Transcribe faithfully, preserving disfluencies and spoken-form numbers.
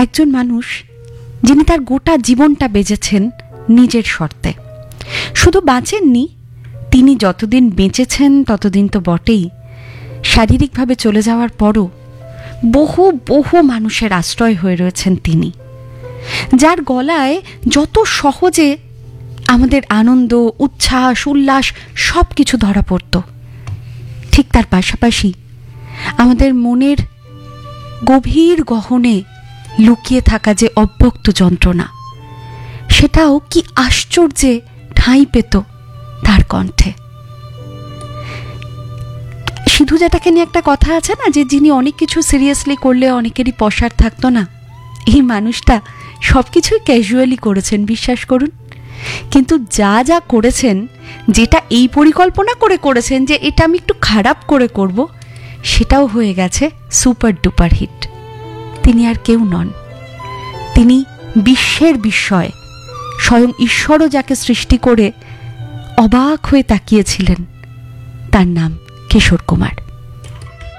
একজন মানুষ যিনি তার গোটা জীবনটা বেঁচেছেন নিজের শর্তে। শুধু বাঁচেননি, তিনি যতদিন বেঁচেছেন ততদিন তো বটেই, শারীরিকভাবে চলে যাওয়ার পরও বহু বহু মানুষের আশ্রয় হয়ে রয়েছেন তিনি, যার গলায় যত সহজে আমাদের আনন্দ, উচ্ছ্বাস, উল্লাস সব কিছু ধরা পড়ত, ঠিক তার পাশাপাশি আমাদের মনের গভীর গহনে লুকিয়ে থাকা যে অব্যক্ত যন্ত্রণা, সেটাও কি আশ্চর্যে ঠাঁই পেত তার কণ্ঠে। সিধু জ্যাঠাকে নিয়ে একটা কথা আছে না, যে যিনি অনেক কিছু সিরিয়াসলি করলে অনেকেরই পসার থাকতো না। এই মানুষটা সব কিছুই ক্যাজুয়ালি করেছেন, বিশ্বাস করুন, কিন্তু যা যা করেছেন, যেটা এই পরিকল্পনা করে করেছেন যে এটা আমি একটু খারাপ করে করব, সেটাও হয়ে গেছে সুপার ডুপার হিট। তিনি আর কেউ নন, তিনি বিশ্বের বিস্ময়, স্বয়ং ঈশ্বরও যাকে সৃষ্টি করে অবাক হয়ে তাকিয়েছিলেন, তার নাম কিশোর কুমার।